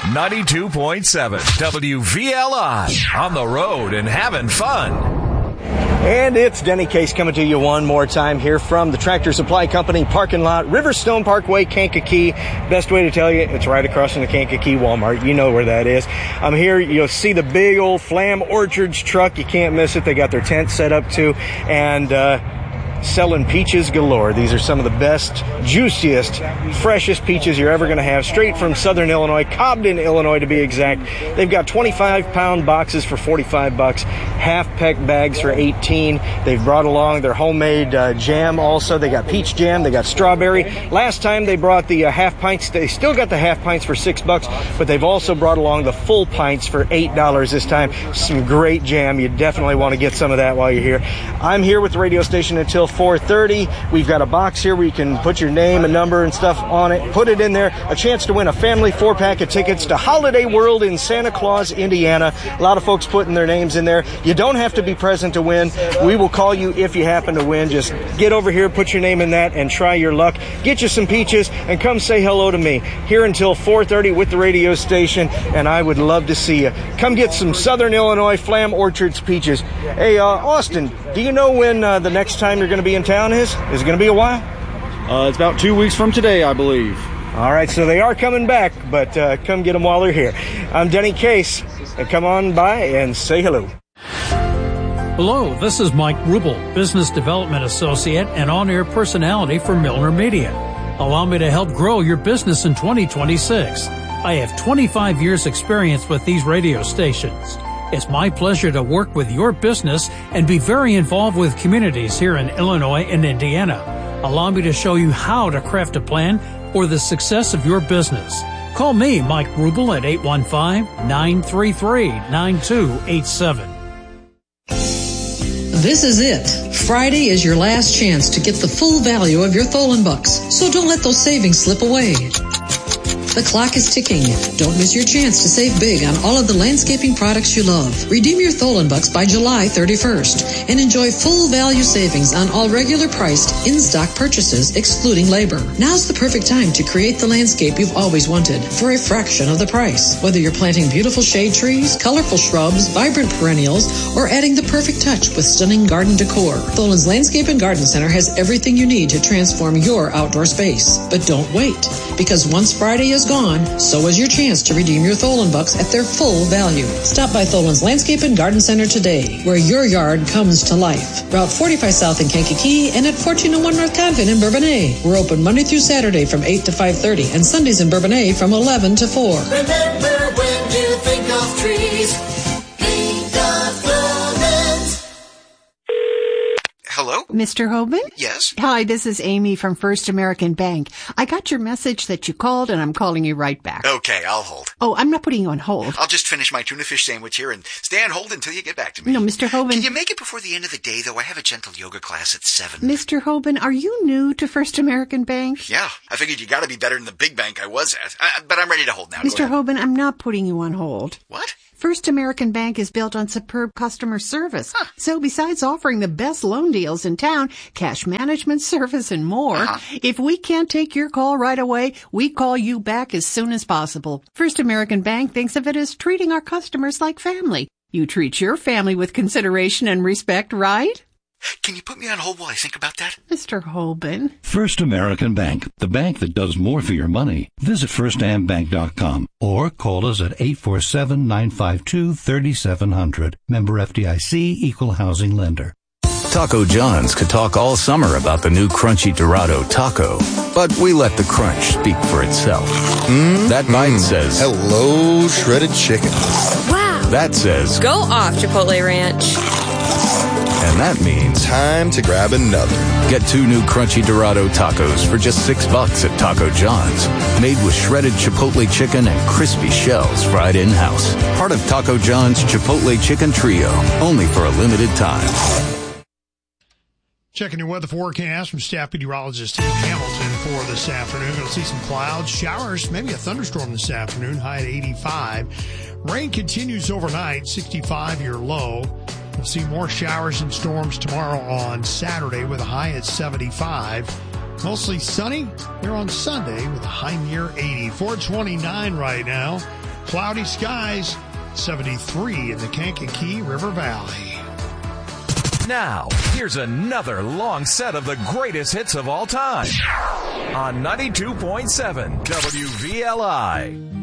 92.7 WVLI, on the road and having fun. And it's Denny Case coming to you one more time here from the Tractor Supply Company parking lot, Riverstone Parkway, Kankakee. Best way to tell you, it's right across from the Kankakee Walmart. You know where that is. I'm here. You'll see the big old Flam Orchards truck. You can't miss it. They got their tent set up too. And selling peaches galore. These are some of the best, juiciest, freshest peaches you're ever going to have, straight from Southern Illinois, Cobden, Illinois to be exact. They've got 25-pound boxes for $45, half-peck bags for $18. They've brought along their homemade jam also. They got peach jam. They got strawberry. Last time they brought the half pints. They still got the half pints for $6, but they've also brought along the full pints for $8 this time. Some great jam. You definitely want to get some of that while you're here. I'm here with the radio station until 4:30. We've got a box here where you can put your name and number and stuff on it. Put it in there. A chance to win a family 4-pack of tickets to Holiday World in Santa Claus, Indiana. A lot of folks putting their names in there. You don't have to be present to win. We will call you if you happen to win. Just get over here, put your name in that, and try your luck. Get you some peaches and come say hello to me. Here until 4:30 with the radio station, and I would love to see you. Come get some Southern Illinois Flam Orchards peaches. Hey, Austin, do you know when the next time you're going to be in town is? Is it going to be a while? It's about 2 weeks from today, I believe. All right, so they are coming back, but come get them while they're here. I'm Denny Case, and come on by and say hello. Hello, this is Mike Rubel, Business Development Associate and on-air personality for Milner Media. Allow me to help grow your business in 2026. I have 25 years experience with these radio stations. It's my pleasure to work with your business and be very involved with communities here in Illinois and Indiana. Allow me to show you how to craft a plan for the success of your business. Call me, Mike Rubel, at 815-933-9287. This is it. Friday is your last chance to get the full value of your Tholen bucks, so don't let those savings slip away. The clock is ticking. Don't miss your chance to save big on all of the landscaping products you love. Redeem your Tholen bucks by July 31st and enjoy full value savings on all regular priced in-stock purchases excluding labor. Now's the perfect time to create the landscape you've always wanted for a fraction of the price. Whether you're planting beautiful shade trees, colorful shrubs, vibrant perennials, or adding the perfect touch with stunning garden decor, Tholen's Landscape and Garden Center has everything you need to transform your outdoor space. But don't wait, because once Friday is gone, so is your chance to redeem your Tholen bucks at their full value. Stop by Tholen's Landscape and Garden Center today, where your yard comes to life. Route 45 South in Kankakee and at 1401 North Convent in Bourbonnais. We're open Monday through Saturday from 8 to 5:30 and Sundays in Bourbonnais from 11 to 4. Remember, when you think of trees, think of Tholen's. Hello? Mr. Hoban? Yes? Hi, this is Amy from First American Bank. I got your message that you called, and I'm calling you right back. Okay, I'll hold. Oh, I'm not putting you on hold. I'll just finish my tuna fish sandwich here and stay on hold until you get back to me. No, Mr. Hoban. Can you make it before the end of the day, though? I have a gentle yoga class at 7. Mr. Hoban, are you new to First American Bank? Yeah, I figured you gotta be better than the big bank I was at. But I'm ready to hold now. Mr. Hoban, I'm not putting you on hold. What? First American Bank is built on superb customer service. Huh. So besides offering the best loan deals in town, cash management service, and more, if we can't take your call right away, we call you back as soon as possible. First American Bank thinks of it as treating our customers like family. You treat your family with consideration and respect, right? Can you put me on hold while I think about that? Mr. Hoban. First American Bank, the bank that does more for your money. Visit firstambank.com or call us at 847-952-3700. Member FDIC, Equal Housing Lender. Taco John's could talk all summer about the new Crunchy Dorado taco, but we let the crunch speak for itself. That bite says, hello, shredded chicken. Wow. That says, go off, Chipotle Ranch. And that means time to grab another. Get 2 new Crunchy Dorado tacos for just $6 at Taco John's. Made with shredded Chipotle chicken and crispy shells fried in-house. Part of Taco John's Chipotle Chicken Trio. Only for a limited time. Checking your weather forecast from staff meteorologist Steve Hamilton for this afternoon. Going to see some clouds, showers, maybe a thunderstorm this afternoon, high at 85. Rain continues overnight, 65 your low. We'll see more showers and storms tomorrow on Saturday with a high at 75. Mostly sunny here on Sunday with a high near 80. 429 right now. Cloudy skies, 73 in the Kankakee River Valley. Now, here's another long set of the greatest hits of all time on 92.7 WVLI.